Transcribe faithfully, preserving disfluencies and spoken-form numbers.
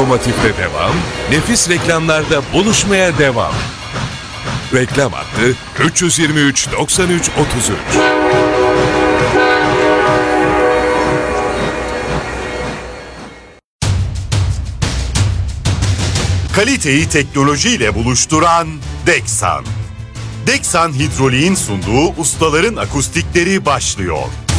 lokomotifle devam, nefis reklamlarda buluşmaya devam. Reklam hattı üç yüz yirmi üç doksan üç otuz üç. Kaliteyi teknolojiyle buluşturan Deksan. Deksan Hidrolik'in sunduğu ustaların akustikleri başlıyor.